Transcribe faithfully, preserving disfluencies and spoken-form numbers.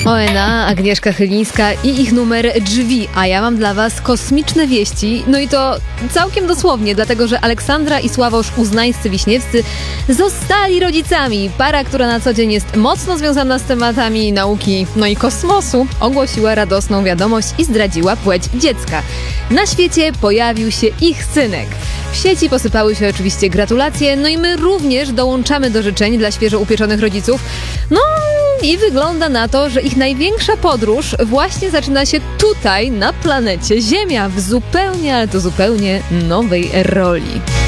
O N A, Agnieszka Chylińska i ich numer Drzwi, a ja mam dla was kosmiczne wieści, no i to całkiem dosłownie, dlatego że Aleksandra i Sławosz Uznańscy-Wiśniewscy zostali rodzicami. Para, która na co dzień jest mocno związana z tematami nauki, no i kosmosu, ogłosiła radosną wiadomość i zdradziła płeć dziecka. Na świecie pojawił się ich synek. W sieci posypały się oczywiście gratulacje, no i my również dołączamy do życzeń dla świeżo upieczonych rodziców. No i wygląda na to, że ich największa podróż właśnie zaczyna się tutaj, na planecie Ziemia, w zupełnie, ale to zupełnie nowej roli.